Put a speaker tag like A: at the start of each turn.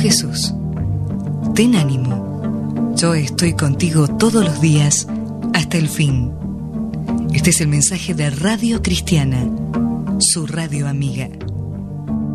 A: Jesús. Ten ánimo. Yo estoy contigo todos los días hasta el fin. Este es el mensaje de Radio Cristiana, su radio amiga.